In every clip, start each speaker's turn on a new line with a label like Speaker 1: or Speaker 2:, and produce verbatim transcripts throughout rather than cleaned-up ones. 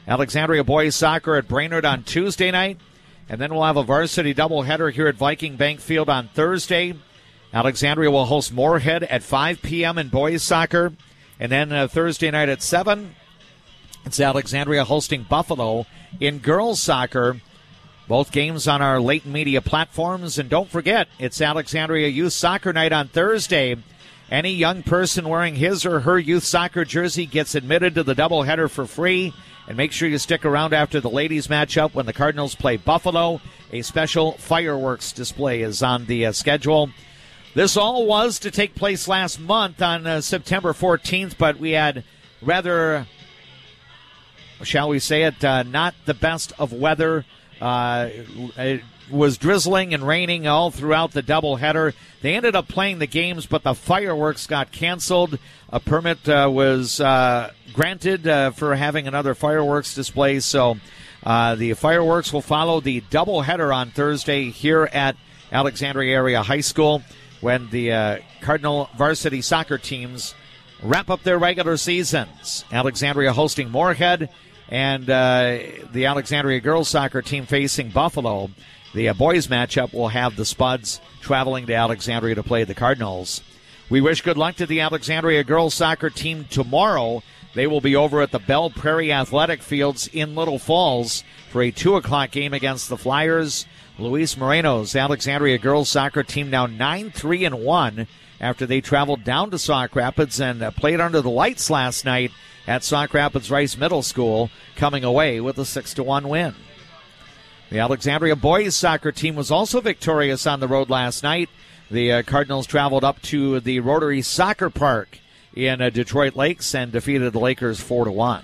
Speaker 1: Alexandria boys soccer at Brainerd on Tuesday night. And then we'll have a varsity doubleheader here at Viking Bank Field on Thursday. Alexandria will host Moorhead at five p.m. in boys soccer. And then uh, Thursday night at seven, it's Alexandria hosting Buffalo in girls soccer. Both games on our latent media platforms. And don't forget, it's Alexandria Youth Soccer Night on Thursday. Any young person wearing his or her youth soccer jersey gets admitted to the doubleheader for free. And make sure you stick around after the ladies match up when the Cardinals play Buffalo. A special fireworks display is on the uh, schedule. This all was to take place last month on uh, September fourteenth, but we had rather, shall we say it, uh, not the best of weather. Uh, it was drizzling and raining all throughout the doubleheader. They ended up playing the games, but the fireworks got canceled. A permit uh, was uh, granted uh, for having another fireworks display. So uh, the fireworks will follow the doubleheader on Thursday here at Alexandria Area High School when the uh, Cardinal varsity soccer teams wrap up their regular seasons. Alexandria hosting Moorhead, and uh, the Alexandria girls soccer team facing Buffalo. The uh, boys matchup will have the Spuds traveling to Alexandria to play the Cardinals. We wish good luck to the Alexandria girls soccer team tomorrow. They will be over at the Belle Prairie Athletic Fields in Little Falls for a two o'clock game against the Flyers. Luis Moreno's Alexandria girls soccer team now nine three and one after they traveled down to Sauk Rapids and uh, played under the lights last night at Sauk Rapids Rice Middle School, coming away with a six to one win. The Alexandria boys soccer team was also victorious on the road last night. The uh, Cardinals traveled up to the Rotary Soccer Park in uh, Detroit Lakes and defeated the Lakers four to one.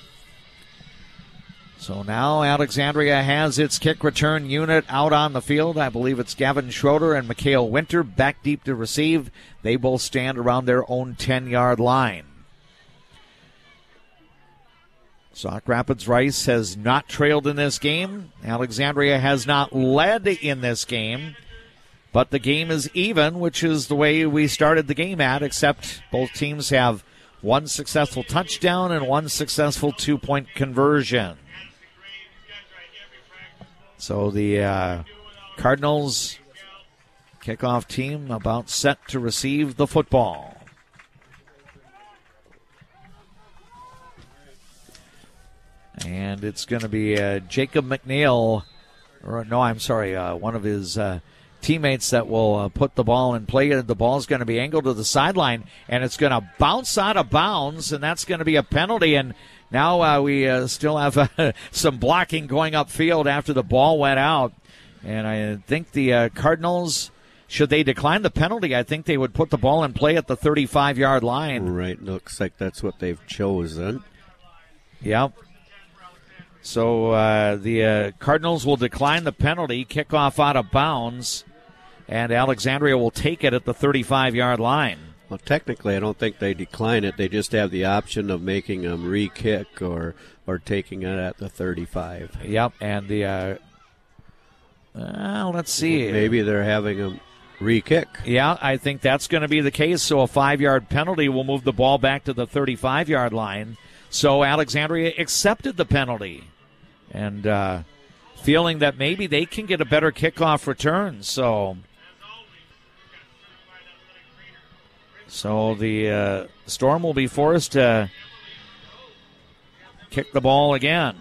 Speaker 1: So now Alexandria has its kick return unit out on the field. I believe it's Gavin Schroeder and Mikhail Winter back deep to receive. They both stand around their own ten-yard line. Sauk Rapids Rice has not trailed in this game. Alexandria has not led in this game. But the game is even, which is the way we started the game at, except both teams have one successful touchdown and one successful two-point conversion. So the uh, Cardinals kickoff team about set to receive the football. And it's going to be uh, Jacob McNeil, or no, I'm sorry, uh, one of his uh, teammates that will uh, put the ball in play. The ball's going to be angled to the sideline, and it's going to bounce out of bounds, and that's going to be a penalty. And now uh, we uh, still have uh, some blocking going upfield after the ball went out. And I think the uh, Cardinals, should they decline the penalty, I think they would put the ball in play at the thirty-five-yard line.
Speaker 2: Right, looks like that's what they've chosen.
Speaker 1: Yep. So uh, the uh, Cardinals will decline the penalty, kickoff out of bounds, and Alexandria will take it at the thirty-five-yard line.
Speaker 2: Well, technically, I don't think they decline it. They just have the option of making them re-kick or, or taking it at the thirty-five.
Speaker 1: Yep, and the, uh, uh, let's see.
Speaker 2: Maybe they're having them re-kick.
Speaker 1: Yeah, I think that's going to be the case. So a five-yard penalty will move the ball back to the thirty-five-yard line. So Alexandria accepted the penalty. And uh, feeling that maybe they can get a better kickoff return. So so the uh, Storm will be forced to kick the ball again.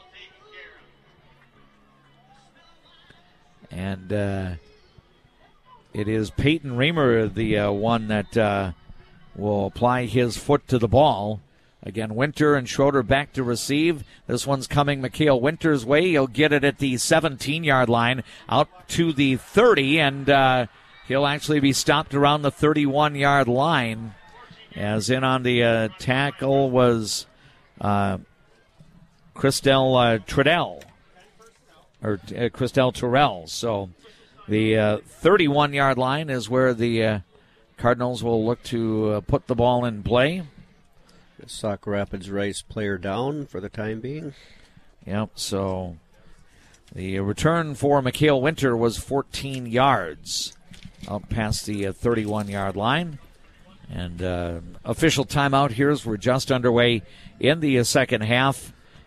Speaker 1: And uh, it is Peyton Reamer, the uh, one that uh, will apply his foot to the ball. Again, Winter and Schroeder back to receive. This one's coming Mikhail Winter's way. He'll get it at the seventeen-yard line out to the thirty, and uh, he'll actually be stopped around the thirty-one-yard line. As in on the uh, tackle was uh, Christelle uh, Treadell, or uh, Christelle Terrell. So the uh, thirty-one-yard line is where the uh, Cardinals will look to uh, put the ball in play.
Speaker 2: Sauk Rapids Rice player down for the time being.
Speaker 1: Yep, so the return for Mikhail Winter was fourteen yards out past the thirty-one-yard line. And uh, official timeout here as we're just underway in the second half.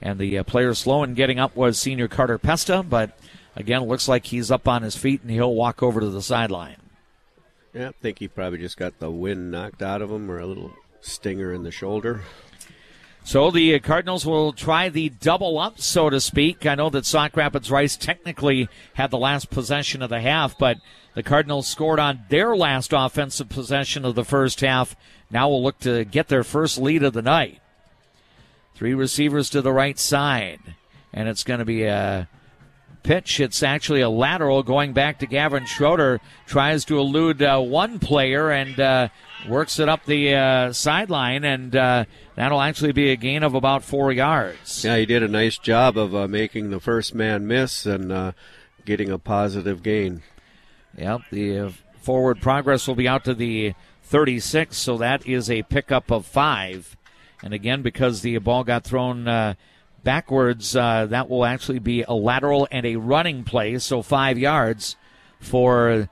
Speaker 1: And the uh, player slow in getting up was senior Carter Pesta, but again, looks like he's up on his feet and he'll walk over to the sideline.
Speaker 2: Yeah, I think he probably just got the wind knocked out of him or a little stinger in the shoulder.
Speaker 1: So the Cardinals will try the double up, so to speak. I know that Sauk Rapids Rice technically had the last possession of the half, but the Cardinals scored on their last offensive possession of the first half. Now we'll look to get their first lead of the night. Three receivers to the right side, and it's going to be a pitch. It's actually a lateral going back to Gavin Schroeder. Tries to elude uh, one player and uh, works it up the uh, sideline, and uh, that'll actually be a gain of about four yards.
Speaker 2: Yeah, he did a nice job of uh, making the first man miss and uh, getting a positive gain.
Speaker 1: Yep, the uh, forward progress will be out to the thirty-six, so that is a pickup of five. And again, because the ball got thrown uh, backwards, uh, that will actually be a lateral and a running play, so five yards for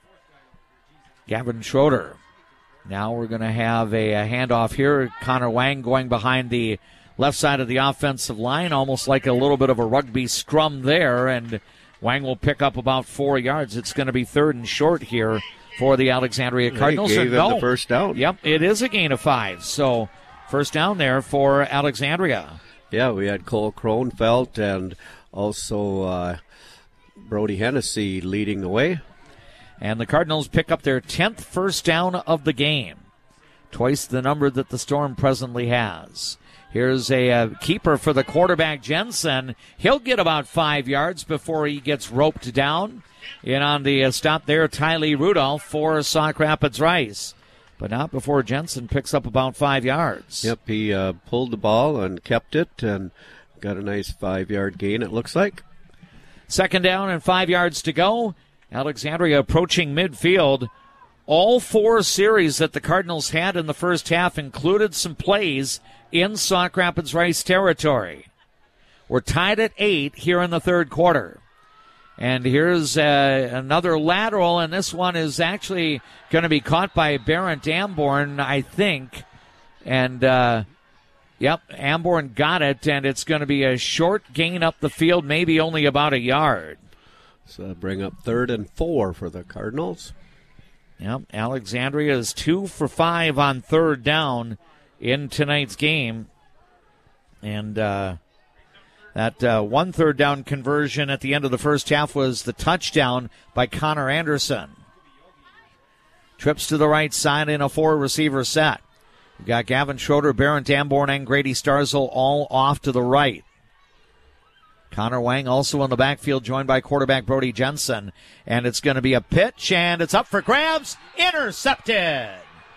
Speaker 1: Gavin Schroeder. Now we're going to have a, a handoff here. Connor Wang going behind the left side of the offensive line, almost like a little bit of a rugby scrum there, and Wang will pick up about four yards. It's going to be third and short here for the Alexandria Cardinals.
Speaker 2: They gave him the first down.
Speaker 1: Yep, it is a gain of five, so first down there for Alexandria.
Speaker 2: Yeah, we had Cole Kronfeld and also uh, Brody Hennessy leading the way.
Speaker 1: And the Cardinals pick up their tenth first down of the game. Twice the number that the Storm presently has. Here's a uh, keeper for the quarterback, Jensen. He'll get about five yards before he gets roped down. In on the uh, stop there, Tylee Rudolph for Sauk Rapids Rice. But not before Jensen picks up about five yards.
Speaker 2: Yep, he uh, pulled the ball and kept it and got a nice five-yard gain, it looks like.
Speaker 1: Second down and five yards to go. Alexandria approaching midfield. All four series that the Cardinals had in the first half included some plays in Sauk Rapids Rice territory. We're tied at eight here in the third quarter. And here's uh, another lateral, and this one is actually going to be caught by Barrett Amborn, I think. And, uh, yep, Amborn got it, and it's going to be a short gain up the field, maybe only about a yard.
Speaker 2: So bring up third and four for the Cardinals.
Speaker 1: Yep, Alexandria is two for five on third down in tonight's game. And uh, that uh, one third down conversion at the end of the first half was the touchdown by Connor Anderson. Trips to the right side in a four-receiver set. We've got Gavin Schroeder, Barrett Amborn, and Grady Starzl all off to the right. Connor Wang also in the backfield, joined by quarterback Brody Jensen. And it's going to be a pitch, and it's up for grabs. Intercepted.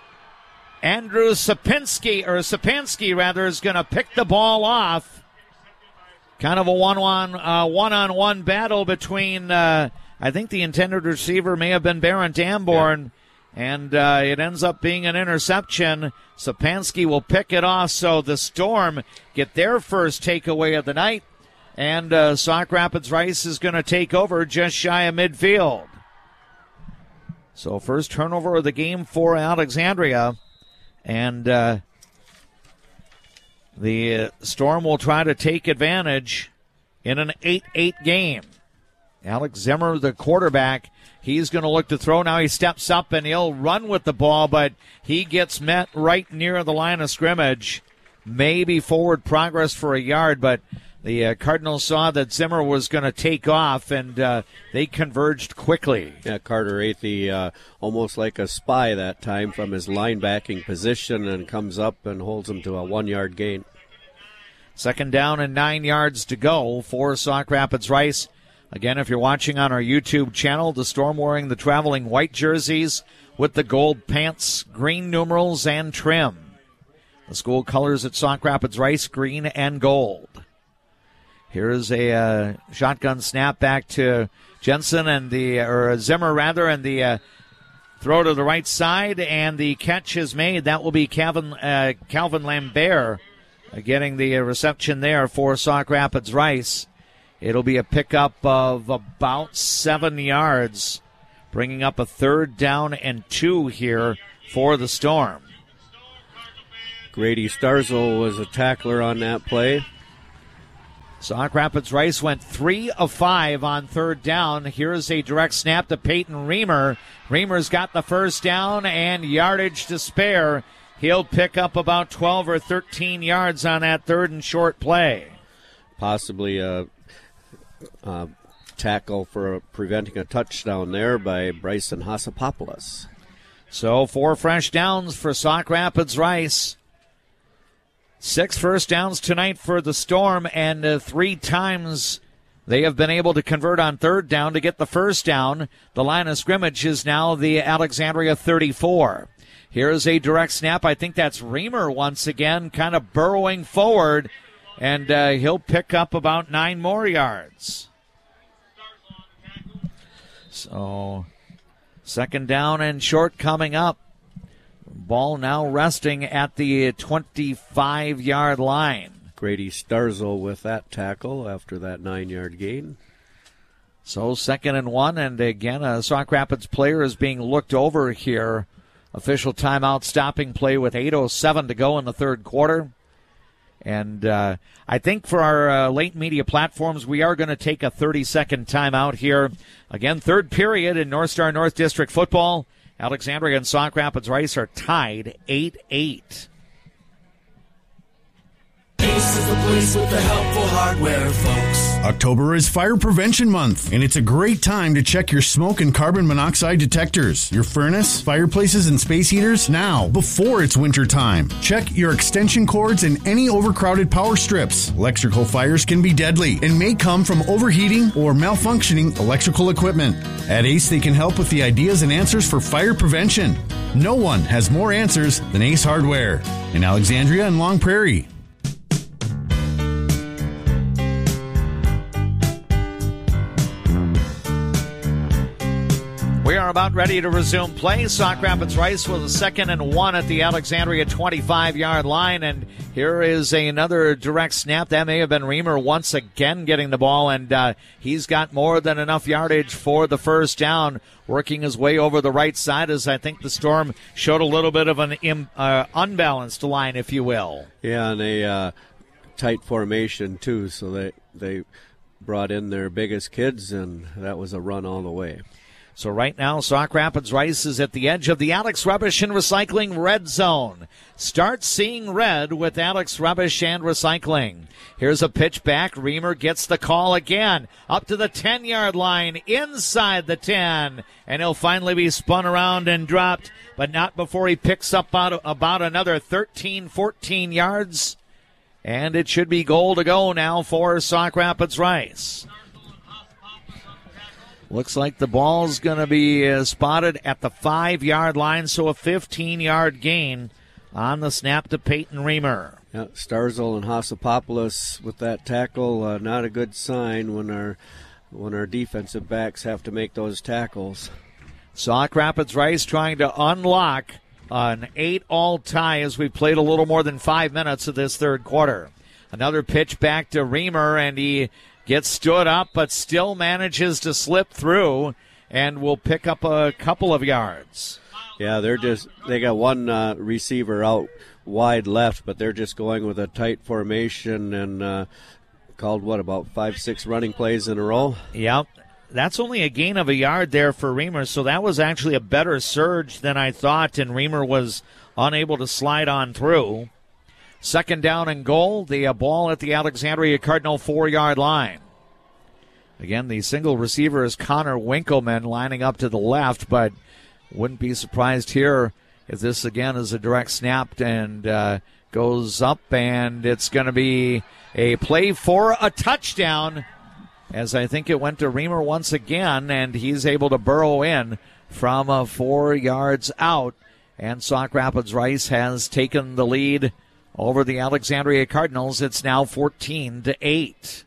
Speaker 1: Andrew Sapinski, or Sapinski rather, is going to pick the ball off. Kind of a one-on, uh, one-on-one battle between, uh, I think the intended receiver may have been Barrett Amborn. Yeah. And uh, it ends up being an interception. Sapinski will pick it off, so the Storm get their first takeaway of the night. And uh, Sauk Rapids Rice is going to take over just shy of midfield. So first turnover of the game for Alexandria. And uh, the uh, Storm will try to take advantage in an eight eight game. Alex Zimmer, the quarterback, he's going to look to throw. Now he steps up and he'll run with the ball, but he gets met right near the line of scrimmage. Maybe forward progress for a yard, but the uh, Cardinals saw that Zimmer was going to take off, and uh, they converged quickly.
Speaker 2: Yeah, Carter Athey, uh, almost like a spy that time from his linebacking position, and comes up and holds him to a one-yard gain.
Speaker 1: Second down and nine yards to go for Sauk Rapids Rice. Again, if you're watching on our YouTube channel, the Storm wearing the traveling white jerseys with the gold pants, green numerals, and trim. The school colors at Sauk Rapids Rice, green and gold. Here's a uh, shotgun snap back to Jensen and the, or Zimmer rather, and the uh, throw to the right side, and the catch is made. That will be Calvin, uh, Calvin Lambert uh, getting the reception there for Sauk Rapids Rice. It'll be a pickup of about seven yards, bringing up a third down and two here for the Storm.
Speaker 2: Grady Starzl was a tackler on that play.
Speaker 1: Sauk Rapids Rice went three of five on third down. Here's a direct snap to Peyton Reamer. Reamer's got the first down and yardage to spare. He'll pick up about twelve or thirteen yards on that third and short play.
Speaker 2: Possibly a, a tackle for preventing a touchdown there by Bryson Hasapopoulos.
Speaker 1: So four fresh downs for Sauk Rapids Rice. Six first downs tonight for the Storm, and uh, three times they have been able to convert on third down to get the first down. The line of scrimmage is now the Alexandria thirty-four. Here's a direct snap. I think that's Reamer once again, kind of burrowing forward, and uh, he'll pick up about nine more yards. So, second down and short coming up. Ball now resting at the twenty-five-yard line.
Speaker 2: Grady Starzel with that tackle after that nine-yard gain.
Speaker 1: So second and one, and again, a Sauk Rapids player is being looked over here. Official timeout stopping play with eight oh seven to go in the third quarter. And uh, I think for our uh, late media platforms, we are going to take a thirty-second timeout here. Again, third period in North Star North District football. Alexandria and Sauk Rapids Rice are tied eight eight.
Speaker 3: Ace is the place with the helpful hardware, folks.
Speaker 4: October is Fire Prevention Month, and it's a great time to check your smoke and carbon monoxide detectors, your furnace, fireplaces, and space heaters now, before it's winter time. Check your extension cords and any overcrowded power strips. Electrical fires can be deadly and may come from overheating or malfunctioning electrical equipment. At Ace, they can help with the ideas and answers for fire prevention. No one has more answers than Ace Hardware in Alexandria and Long Prairie.
Speaker 1: We are about ready to resume play. Sauk Rapids Rice with a second and one at the Alexandria twenty-five-yard line. And here is another direct snap. That may have been Reamer once again getting the ball, and uh, he's got more than enough yardage for the first down, working his way over the right side as I think the Storm showed a little bit of an im, uh, unbalanced line, if you will.
Speaker 2: Yeah, and a uh, tight formation, too, so they, they brought in their biggest kids, and that was a run all the way.
Speaker 1: So right now, Sauk Rapids Rice is at the edge of the Alex Rubbish and Recycling red zone. Start seeing red with Alex Rubbish and Recycling. Here's a pitch back. Reamer gets the call again. Up to the ten-yard line, inside the ten. And he'll finally be spun around and dropped, but not before he picks up about, about another thirteen, fourteen yards. And it should be goal to go now for Sauk Rapids Rice. Looks like the ball's going to be uh, spotted at the five-yard line, so a fifteen-yard gain on the snap to Peyton Reamer.
Speaker 2: Yeah, Starzel and Hasapopoulos with that tackle, uh, not a good sign when our when our defensive backs have to make those tackles.
Speaker 1: Sauk Rapids Rice trying to unlock an eight-all tie as we played a little more than five minutes of this third quarter. Another pitch back to Reamer, and he gets stood up, but still manages to slip through and will pick up a couple of yards.
Speaker 2: Yeah, they're just they got one uh, receiver out wide left, but they're just going with a tight formation and uh, called, what, about five, six running plays in a row?
Speaker 1: Yep. That's only a gain of a yard there for Reamer, so that was actually a better surge than I thought, and Reamer was unable to slide on through. Second down and goal, the uh, ball at the Alexandria Cardinal four-yard line. Again, the single receiver is Connor Winkleman lining up to the left, but wouldn't be surprised here if this again is a direct snap and uh, goes up, and it's going to be a play for a touchdown, as I think it went to Reamer once again, and he's able to burrow in from uh, four yards out, and Sauk Rapids Rice has taken the lead over the Alexandria Cardinals. It's now fourteen to eight.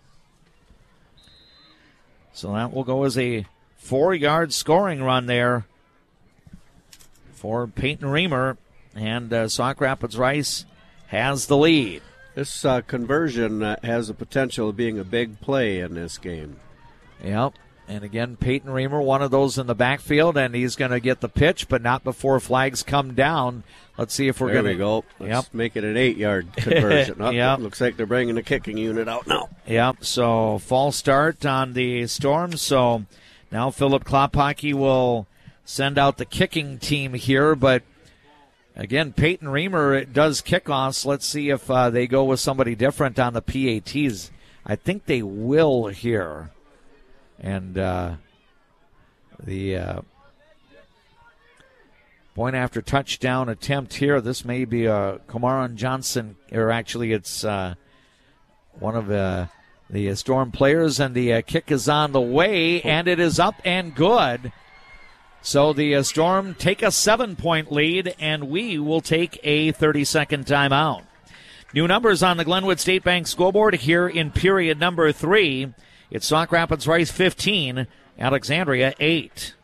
Speaker 1: So that will go as a four-yard scoring run there for Peyton Reamer, and uh, Sauk Rapids Rice has the lead.
Speaker 2: This uh, conversion uh, has the potential of being a big play in this game.
Speaker 1: Yep. And again, Peyton Reamer, one of those in the backfield, and he's going to get the pitch, but not before flags come down. Let's see if we're going to.
Speaker 2: There we go. Let's
Speaker 1: yep.
Speaker 2: make it an eight-yard conversion. Oh,
Speaker 1: yep.
Speaker 2: Looks like they're bringing the kicking unit out now.
Speaker 1: Yep, so false start on the Storm. So now Philip Klopacki will send out the kicking team here, but again, Peyton Reamer does kickoffs. Let's see if uh, they go with somebody different on the P A Ts. I think they will here. And uh, the uh, point after touchdown attempt here, this may be a Kamaran Johnson, or actually it's uh, one of uh, the Storm players, and the uh, kick is on the way, and it is up and good. So the uh, Storm take a seven-point lead, and we will take a thirty-second timeout. New numbers on the Glenwood State Bank scoreboard here in period number three. It's Sauk Rapids Rice fifteen, Alexandria eight.